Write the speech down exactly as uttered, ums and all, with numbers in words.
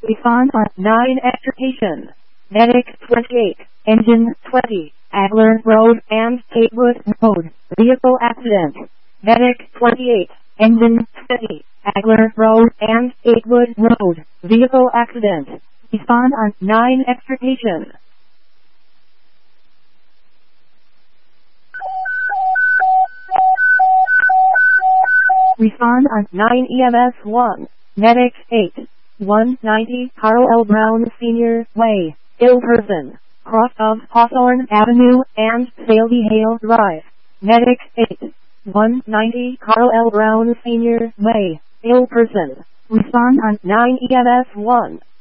Respond on nine extrication. Medic twenty-eight, engine twenty, Agler Road and Tatewood Road, vehicle accident. Medic twenty-eight, engine twenty, Agler Road and Tatewood Road, vehicle accident. Respond on nine extrication. Respond on nine E M S one, Medic eight, one ninety Carl L. Brown Senior Way, ill person, cross of Hawthorne Avenue and Saley Hale Drive. Medic eight, one ninety Carl L. Brown Senior Way, ill person. Respond on nine E M S one.